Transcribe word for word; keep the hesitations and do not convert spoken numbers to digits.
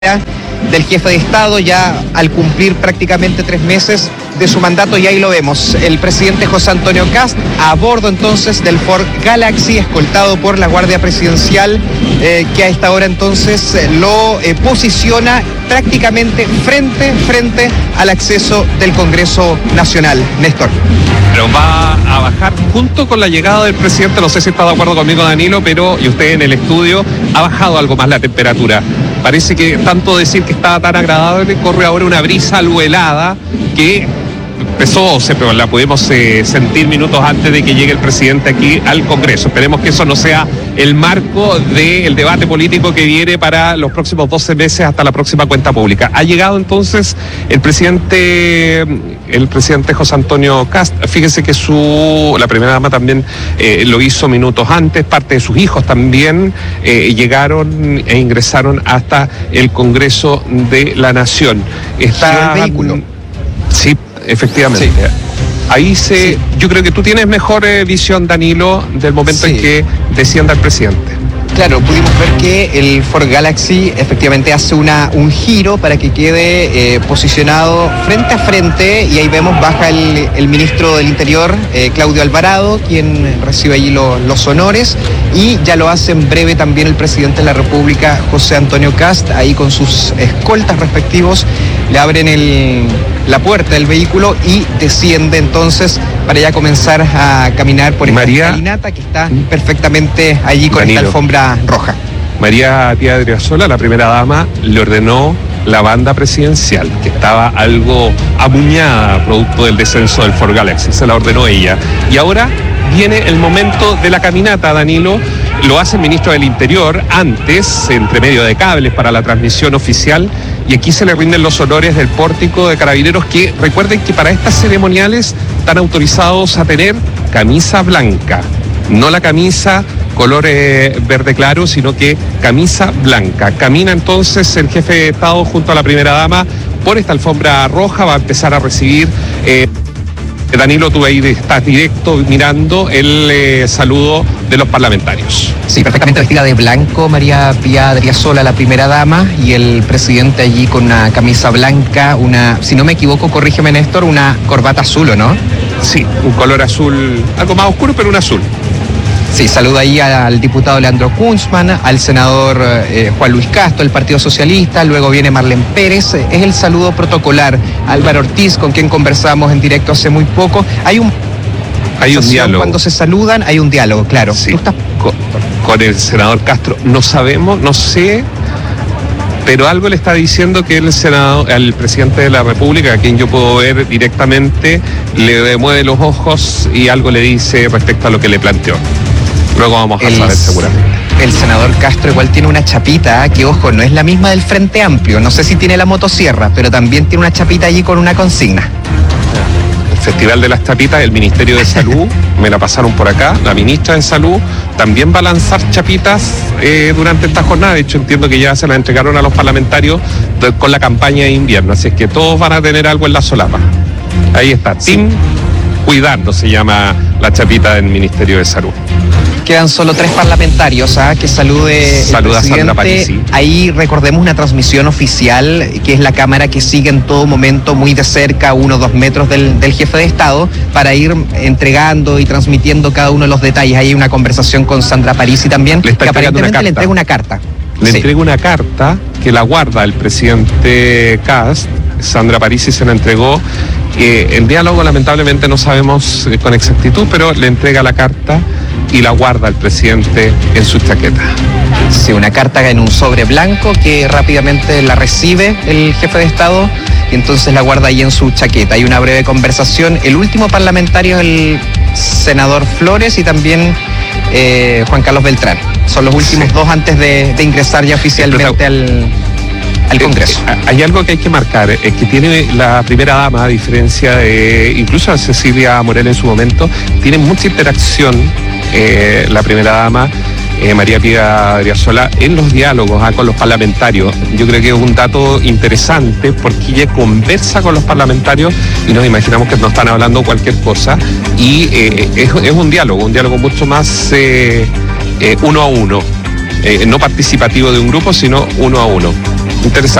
del jefe de Estado ya al cumplir prácticamente tres meses de su mandato, y ahí lo vemos, el presidente José Antonio Kast a bordo entonces del Ford Galaxy, escoltado por la Guardia Presidencial, eh, que a esta hora entonces lo eh, posiciona prácticamente frente, frente al acceso del Congreso Nacional. Néstor. Pero va a bajar junto con la llegada del presidente, no sé si está de acuerdo conmigo Danilo, pero y usted en el estudio, ha bajado algo más la temperatura. Parece que tanto decir que estaba tan agradable, corre ahora una brisa algo helada que empezó, pero la pudimos eh, sentir minutos antes de que llegue el presidente aquí al Congreso. Esperemos que eso no sea el marco del debate político que viene para los próximos doce meses hasta la próxima cuenta pública. Ha llegado entonces el presidente, el presidente José Antonio Kast. Fíjese que su, la primera dama también eh, lo hizo minutos antes, parte de sus hijos también eh, llegaron e ingresaron hasta el Congreso de la Nación. Está el vehículo. Sí, efectivamente. Sí. Ahí se, sí. Yo creo que tú tienes mejor eh, visión, Danilo, del momento sí. en que descienda el presidente. Claro, pudimos ver que el Ford Galaxy efectivamente hace una, un giro para que quede eh, posicionado frente a frente, y ahí vemos baja el, el ministro del Interior, eh, Claudio Alvarado, quien recibe allí lo, los honores, y ya lo hace en breve también el presidente de la República, José Antonio Kast, ahí con sus escoltas respectivos, le abren el, la puerta del vehículo y desciende entonces para ya comenzar a caminar por esta escalinata que está perfectamente allí con Danilo. Esta alfombra roja. María Pía Adriasola, la primera dama, le ordenó la banda presidencial, que estaba algo amuñada producto del descenso del Ford Galaxy, se la ordenó ella. Y ahora viene el momento de la caminata, Danilo. Lo hace el ministro del Interior antes, entre medio de cables para la transmisión oficial, y aquí se le rinden los honores del pórtico de Carabineros, que recuerden que para estas ceremoniales están autorizados a tener camisa blanca, no la camisa color eh, verde claro, sino que camisa blanca. Camina entonces el jefe de Estado junto a la primera dama por esta alfombra roja, va a empezar a recibir... Eh, Danilo, tú ahí estás directo mirando el eh, saludo de los parlamentarios. Sí, perfectamente vestida de blanco, María Pía Adriasola, la primera dama, y el presidente allí con una camisa blanca, una, si no me equivoco, corrígeme Néstor, una corbata azul, ¿o no? Sí, un color azul, algo más oscuro, pero un azul. Sí, saluda ahí al diputado Leandro Kunzman, al senador eh, Juan Luis Castro, del Partido Socialista, luego viene Marlene Pérez, es el saludo protocolar. Álvaro Ortiz, con quien conversamos en directo hace muy poco. Hay un, hay un diálogo. Cuando se saludan hay un diálogo, claro. Sí, estás... con, con el senador Castro, no sabemos, no sé, pero algo le está diciendo que el senador, al presidente de la República, a quien yo puedo ver directamente, le mueve los ojos y algo le dice respecto a lo que le planteó. Luego vamos a el, saber seguramente. El senador Castro igual tiene una chapita, que ojo, no es la misma del Frente Amplio, no sé si tiene la motosierra, pero también tiene una chapita allí con una consigna. El Festival de las Chapitas, el Ministerio de Salud, me la pasaron por acá, la ministra de Salud también va a lanzar chapitas eh, durante esta jornada. De hecho, entiendo que ya se la entregaron a los parlamentarios de, con la campaña de invierno, así es que todos van a tener algo en la solapa. Ahí está, sí. Team Cuidando se llama la chapita del Ministerio de Salud. Quedan solo tres parlamentarios, ¿ah? Que salude Saluda el presidente. Sandra Parisi. Ahí recordemos una transmisión oficial, que es la cámara que sigue en todo momento muy de cerca, uno o dos metros del, del jefe de Estado, para ir entregando y transmitiendo cada uno de los detalles. Ahí hay una conversación con Sandra Parisi también, que aparentemente le entrega una carta. Le sí. entrega una carta que la guarda el presidente Kast. Sandra Parisi se la entregó. Eh, el diálogo lamentablemente no sabemos eh, con exactitud, pero le entrega la carta y la guarda el presidente en su chaqueta. Sí, una carta en un sobre blanco que rápidamente la recibe el jefe de Estado y entonces la guarda ahí en su chaqueta. Hay una breve conversación. El último parlamentario es el senador Flores y también eh, Juan Carlos Beltrán. Son los últimos sí. dos antes de, de ingresar ya oficialmente al... al Congreso. Eh, hay algo que hay que marcar, es que tiene la primera dama, a diferencia de incluso a Cecilia Morel en su momento, tiene mucha interacción eh, la primera dama, eh, María Pía Adriasola, en los diálogos ah, con los parlamentarios. Yo creo que es un dato interesante porque ella conversa con los parlamentarios y nos imaginamos que no están hablando cualquier cosa, y eh, es, es un diálogo, un diálogo mucho más eh, eh, uno a uno. Eh, no participativo de un grupo, sino uno a uno. Interesante.